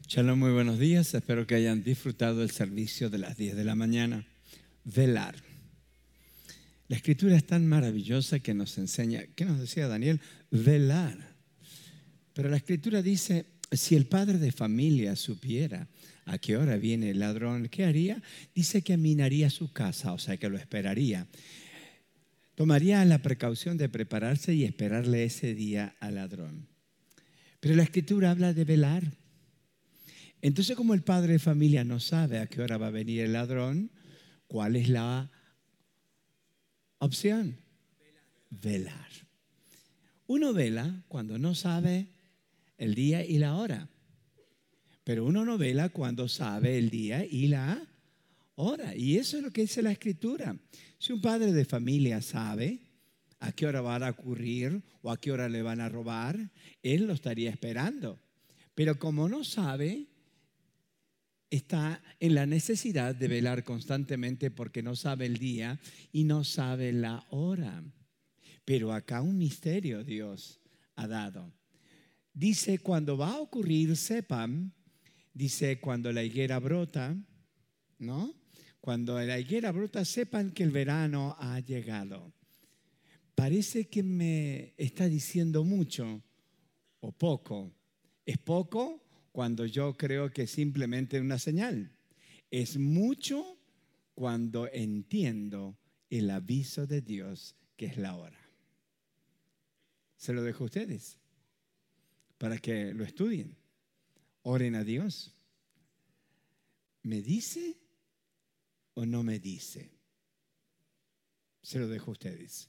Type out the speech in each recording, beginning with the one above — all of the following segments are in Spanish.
Shalom, muy buenos días. Espero que hayan disfrutado el servicio de las 10 de la mañana. Velar. La escritura es tan maravillosa que nos enseña, ¿qué nos decía Daniel? Velar. Pero la escritura dice, si el padre de familia supiera a qué hora viene el ladrón, ¿qué haría? Dice que aminaría su casa, o sea que lo esperaría. Tomaría la precaución de prepararse y esperarle ese día al ladrón. Pero la escritura habla de velar. Entonces, como el padre de familia no sabe a qué hora va a venir el ladrón, ¿cuál es la opción? Velar. Uno vela cuando no sabe el día y la hora, pero uno no vela cuando sabe el día y la hora. Y eso es lo que dice la escritura. Si un padre de familia sabe a qué hora va a ocurrir o a qué hora le van a robar, él lo estaría esperando. Pero como no sabe, está en la necesidad de velar constantemente porque no sabe el día y no sabe la hora. Pero acá un misterio Dios ha dado. Dice, cuando va a ocurrir, sepan, dice, cuando la higuera brota, ¿no? Cuando la higuera brota, sepan que el verano ha llegado. Parece que me está diciendo mucho o poco. ¿Es poco? Cuando yo creo que es simplemente una señal. Es mucho cuando entiendo el aviso de Dios que es la hora. Se lo dejo a ustedes para que lo estudien. Oren a Dios. ¿Me dice o no me dice? Se lo dejo a ustedes.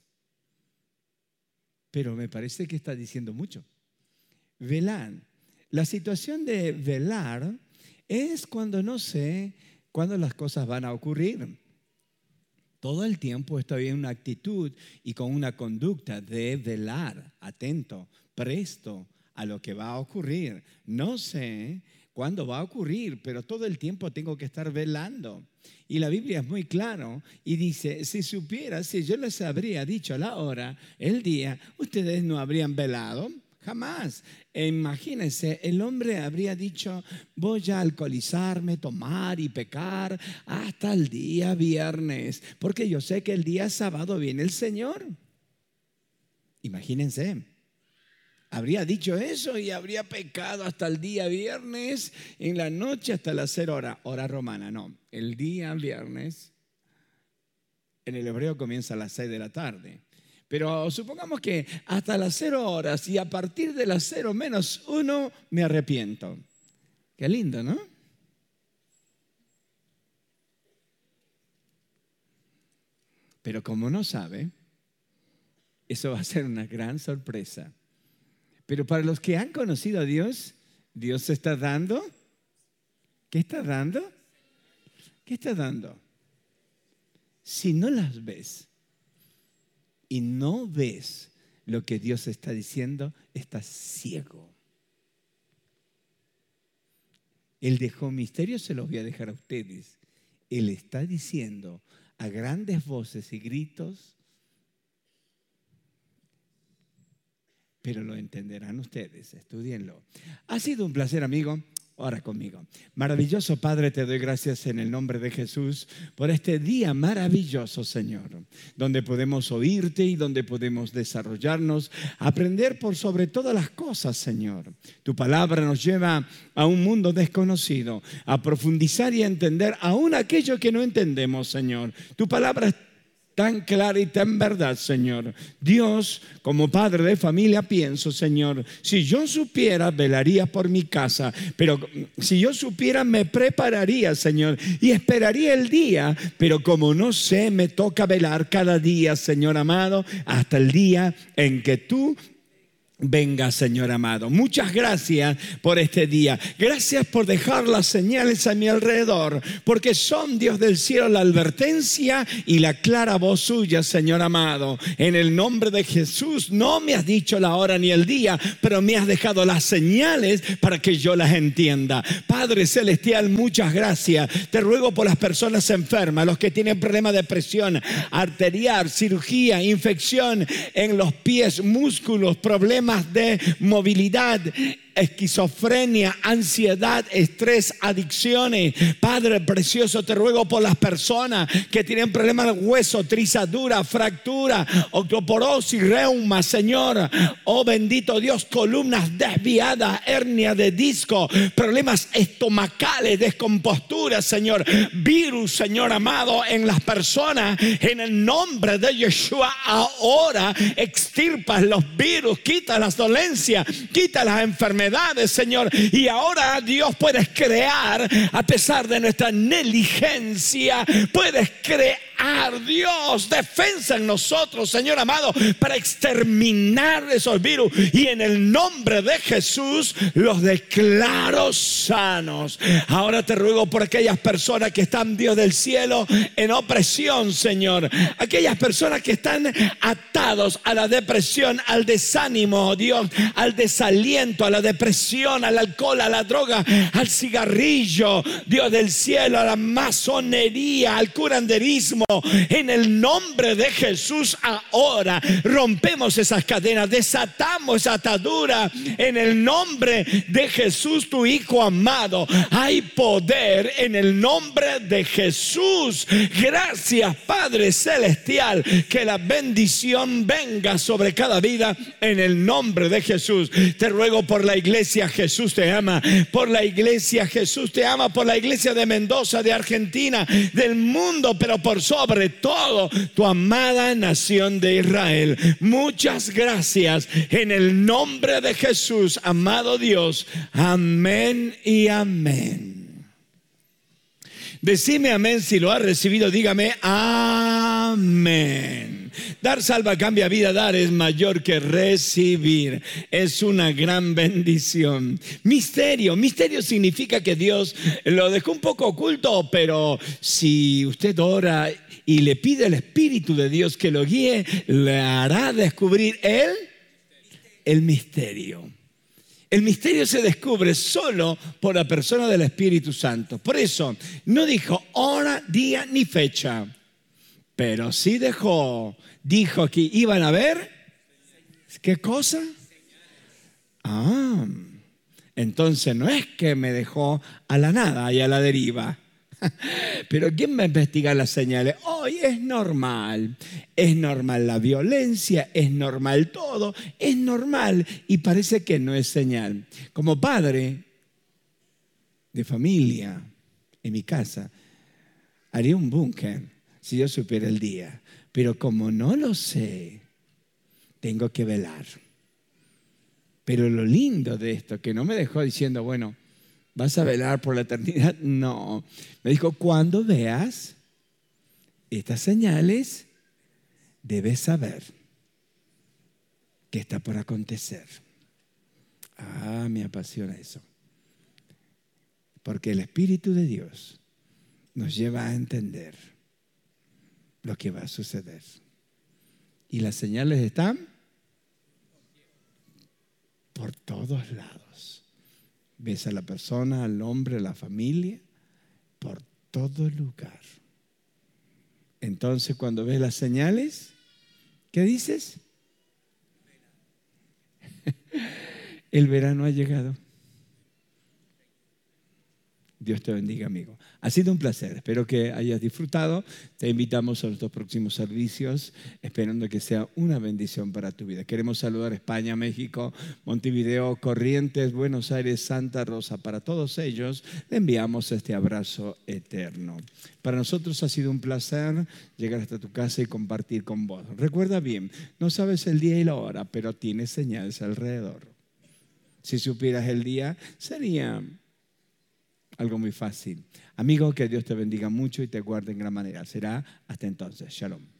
Pero me parece que está diciendo mucho. Velan. La situación de velar es cuando no sé cuándo las cosas van a ocurrir. Todo el tiempo estoy en una actitud y con una conducta de velar, atento, presto a lo que va a ocurrir. No sé cuándo va a ocurrir, pero todo el tiempo tengo que estar velando. Y la Biblia es muy claro y dice, si supiera, si yo les habría dicho la hora, el día, ustedes no habrían velado. Jamás. Imagínense, el hombre habría dicho, voy a alcoholizarme, tomar y pecar hasta el día viernes, porque yo sé que el día sábado viene el Señor. Imagínense, habría dicho eso y habría pecado hasta el día viernes, en la noche hasta las 0 horas, hora romana, no, el día viernes, en el hebreo comienza a las 6 de la tarde. Pero supongamos que hasta las 0 horas y a partir de las 0 menos 1 me arrepiento. Qué lindo, ¿no? Pero como no sabe, eso va a ser una gran sorpresa. Pero para los que han conocido a Dios, Dios está dando. ¿Qué está dando? ¿Qué está dando? Si no las ves y no ves lo que Dios está diciendo, estás ciego. Él dejó misterios, se los voy a dejar a ustedes. Él está diciendo a grandes voces y gritos, pero lo entenderán ustedes, estudienlo. Ha sido un placer, amigo. Ora conmigo. Maravilloso Padre, te doy gracias en el nombre de Jesús por este día maravilloso, Señor, donde podemos oírte y donde podemos desarrollarnos, aprender por sobre todas las cosas, Señor. Tu palabra nos lleva a un mundo desconocido, a profundizar y a entender aún aquello que no entendemos, Señor. Tu palabra es tan clara y tan verdad, Señor. Dios, como padre de familia, pienso, Señor, si yo supiera, velaría por mi casa, pero si yo supiera, me prepararía, Señor, y esperaría el día, pero como no sé, me toca velar cada día, Señor amado, hasta el día en que tú venga, Señor amado. Muchas gracias por este día. Gracias por dejar las señales a mi alrededor, porque son, Dios del cielo, la advertencia y la clara voz suya, Señor amado. En el nombre de Jesús, no me has dicho la hora ni el día, pero me has dejado las señales para que yo las entienda. Padre celestial, muchas gracias. Te ruego por las personas enfermas, los que tienen problemas de presión arterial, cirugía, infección en los pies, músculos, problemas de movilidad, esquizofrenia, ansiedad, estrés, adicciones. Padre precioso, te ruego por las personas que tienen problemas de hueso, trizadura, fractura, osteoporosis, reuma, Señor. Oh bendito Dios, columnas desviadas, hernia de disco, problemas estomacales, descompostura, Señor. Virus, Señor amado, en las personas. En el nombre de Yeshua, ahora extirpas los virus, quita las dolencias, quita las enfermedades, Señor. Y ahora, Dios, puedes crear, a pesar de nuestra negligencia, puedes crear, Dios, defensa en nosotros, Señor amado, para exterminar esos virus. Y en el nombre de Jesús los declaro sanos. Ahora te ruego por aquellas personas que están, Dios del cielo, en opresión, Señor. Aquellas personas que están atados a la depresión, al desánimo, Dios, al desaliento, a la depresión, al alcohol, a la droga, al cigarrillo, Dios del cielo, a la masonería, al curanderismo. En el nombre de Jesús, ahora rompemos esas cadenas, desatamos esa atadura. En el nombre de Jesús, tu Hijo amado, hay poder en el nombre de Jesús. Gracias, Padre celestial, que la bendición venga sobre cada vida en el nombre de Jesús. Te ruego por la iglesia, Jesús te ama. Por la iglesia, Jesús te ama. Por la iglesia de Mendoza, de Argentina, del mundo, pero por sobre todo tu amada nación de Israel. Muchas gracias en el nombre de Jesús, amado Dios. Amén y amén. Decime amén si lo has recibido. Dígame amén. Dar salva, cambia vida. Dar es mayor que recibir. Es una gran bendición. Misterio. Misterio significa que Dios lo dejó un poco oculto, pero si usted ora y le pide al Espíritu de Dios que lo guíe, le hará descubrir el misterio. El misterio se descubre solo por la persona del Espíritu Santo. Por eso no dijo hora, día ni fecha, pero sí dijo que iban a ver. ¿Qué cosa? Entonces no es que me dejó a la nada y a la deriva. Pero ¿quién va a investigar las señales? Hoy es normal la violencia, es normal todo, es normal y parece que no es señal. Como padre de familia en mi casa, haría un búnker si yo supiera el día, pero como no lo sé, tengo que velar. Pero lo lindo de esto, que no me dejó diciendo, bueno, ¿vas a velar por la eternidad? No. Me dijo, cuando veas estas señales, debes saber que está por acontecer. Me apasiona eso. Porque el Espíritu de Dios nos lleva a entender lo que va a suceder. Y las señales están por todos lados. Ves a la persona, al hombre, a la familia, por todo lugar. Entonces, cuando ves las señales, ¿qué dices? El verano ha llegado. Dios te bendiga, amigo. Ha sido un placer. Espero que hayas disfrutado. Te invitamos a nuestros próximos servicios, esperando que sea una bendición para tu vida. Queremos saludar a España, México, Montevideo, Corrientes, Buenos Aires, Santa Rosa. Para todos ellos le enviamos este abrazo eterno. Para nosotros ha sido un placer llegar hasta tu casa y compartir con vos. Recuerda bien, no sabes el día y la hora, pero tienes señales alrededor. Si supieras el día, sería algo muy fácil. Amigo, que Dios te bendiga mucho y te guarde en gran manera. Será hasta entonces. Shalom.